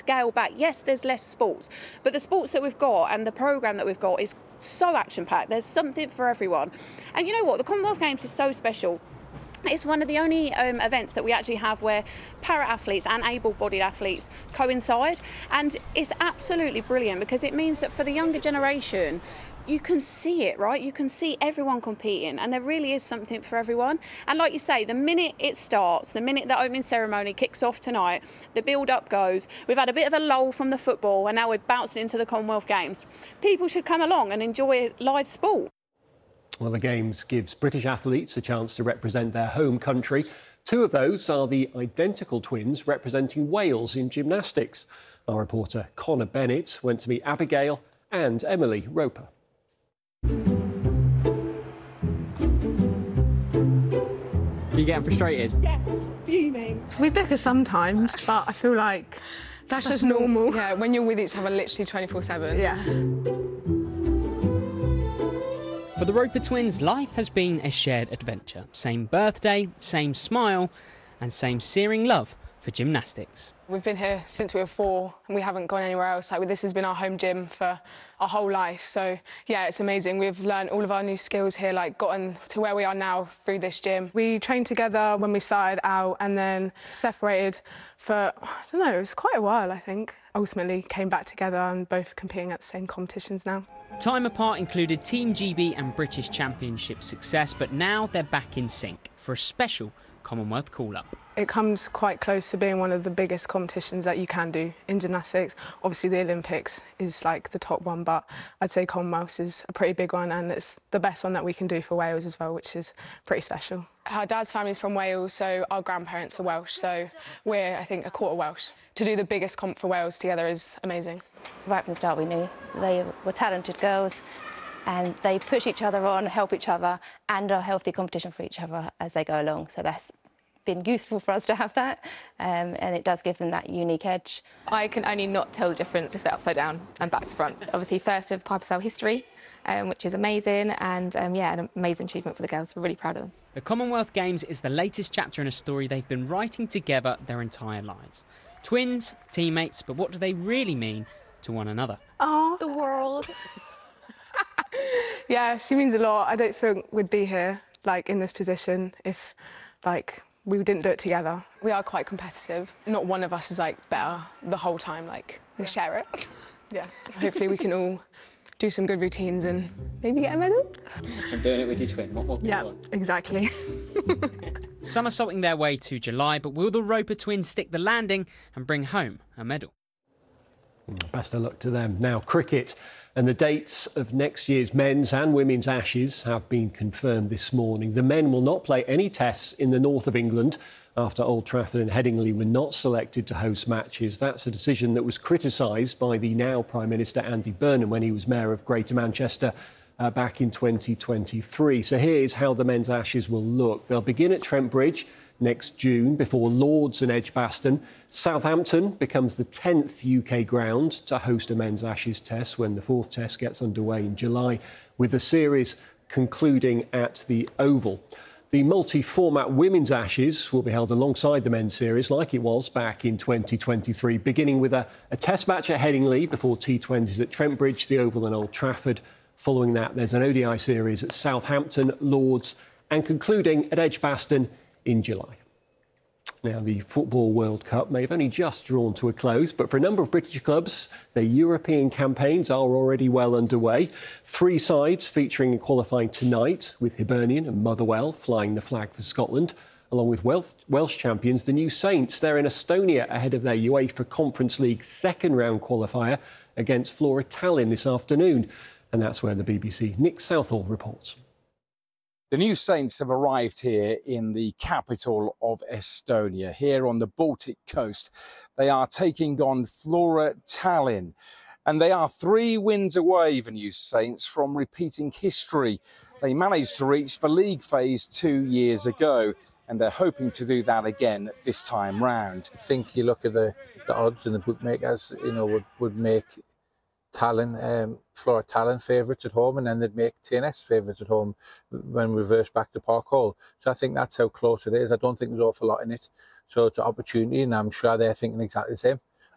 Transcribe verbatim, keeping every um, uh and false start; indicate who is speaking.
Speaker 1: scale back. Yes, there's less sports, but the sports that we've got and the programme that we've got is so action-packed. There's something for everyone. And you know what? The Commonwealth Games is so special. It's one of the only um, events that we actually have where para-athletes and able-bodied athletes coincide. And it's absolutely brilliant because it means that for the younger generation, you can see it, right? You can see everyone competing, and there really is something for everyone. And like you say, the minute it starts, the minute the opening ceremony kicks off tonight, the build-up goes. We've had a bit of a lull from the football, and now we're bouncing into the Commonwealth Games. People should come along and enjoy live sport.
Speaker 2: Well, the Games gives British athletes a chance to represent their home country. Two of those are the identical twins representing Wales in gymnastics. Our reporter Connor Bennett went to meet Abigail and Emily Roper.
Speaker 3: Are you getting frustrated?
Speaker 4: Yes, fuming. We bicker sometimes, but I feel like that's, that's just normal.
Speaker 5: Yeah, when you're with each other literally twenty-four seven.
Speaker 4: Yeah.
Speaker 6: For the Roper twins, life has been a shared adventure. Same birthday, same smile, and same searing love for gymnastics.
Speaker 5: We've been here since we were four, and we haven't gone anywhere else. Like, this has been our home gym for our whole life. So, yeah, it's amazing. We've learned all of our new skills here, like, gotten to where we are now through this gym.
Speaker 4: We trained together when we started out and then separated for, I don't know, it was quite a while, I think. Ultimately came back together and both competing at the same competitions now.
Speaker 6: Time apart included Team G B and British Championship success, but now they're back in sync for a special Commonwealth call-up.
Speaker 4: It comes quite close to being one of the biggest competitions that you can do in gymnastics. Obviously, the Olympics is like the top one, but I'd say Commonwealth is a pretty big one, and it's the best one that we can do for Wales as well, which is pretty special.
Speaker 5: Our dad's family's from Wales, so our grandparents are Welsh, so we're, I think, a quarter Welsh. To do the biggest comp for Wales together is amazing.
Speaker 7: Right from the start, we knew they were talented girls, and they push each other on, help each other, and are healthy competition for each other as they go along. So that's been useful for us to have that, um, and it does give them that unique edge.
Speaker 8: I can only not tell the difference if they're upside down and back to front. Obviously, first with Piper Sale history, um, which is amazing, and um, yeah, an amazing achievement for the girls. We're really proud of them.
Speaker 6: The Commonwealth Games is the latest chapter in a story they've been writing together their entire lives. Twins, teammates, but what do they really mean to one another?
Speaker 4: Oh,
Speaker 8: The world.
Speaker 4: yeah, she means a lot. I don't think we'd be here, like, in this position if, like, we didn't do it together.
Speaker 5: We are quite competitive. Not one of us is, like, better the whole time. Like, we
Speaker 4: yeah.
Speaker 5: share it.
Speaker 4: Yeah.
Speaker 5: Hopefully we can all do some good routines and maybe get a medal.
Speaker 3: And doing it with your twin. What more can you
Speaker 4: Yeah,
Speaker 3: want?
Speaker 4: exactly.
Speaker 6: Somersaulting their way to July, but will the Roper twins stick the landing and bring home a medal?
Speaker 2: Best of luck to them. Now, cricket. And the dates of next year's men's and women's Ashes have been confirmed this morning. The men will not play any tests in the north of England after Old Trafford and Headingley were not selected to host matches. That's a decision that was criticised by the now Prime Minister Andy Burnham when he was Mayor of Greater Manchester uh, back in twenty twenty-three. So here's how the men's Ashes will look. They'll begin at Trent Bridge next June before Lords and Edgbaston. Southampton becomes the tenth U K ground to host a men's Ashes test when the fourth test gets underway in July, with the series concluding at the Oval. The multi-format women's Ashes will be held alongside the men's series like it was back in twenty twenty-three, beginning with a, a test match at Headingley before T twenties at Trent Bridge, the Oval and Old Trafford. Following that, there's an O D I series at Southampton, Lords and concluding at Edgbaston in July. Now, the Football World Cup may have only just drawn to a close, but for a number of British clubs, their European campaigns are already well underway. Three sides featuring in qualifying tonight, with Hibernian and Motherwell flying the flag for Scotland, along with Welsh, Welsh champions, the New Saints. They're in Estonia ahead of their UEFA Conference League second-round qualifier against Flora Tallinn this afternoon. And that's where the B B C Nick Southall reports.
Speaker 9: The New Saints have arrived here in the capital of Estonia, here on the Baltic coast. They are taking on Flora Tallinn, and they are three wins away, the New Saints, from repeating history. They managed to reach the league phase two years ago, and they're hoping to do that again this time round.
Speaker 10: I think you look at the, the odds and the bookmakers, you know, would, would make Tallinn, um, Flora Tallinn favourites at home, and then they'd make T N S favourites at home when we reverse back to Park Hall. So I think that's how close it is. I don't think there's an awful lot in it. So it's an opportunity, and I'm sure they're thinking exactly the same.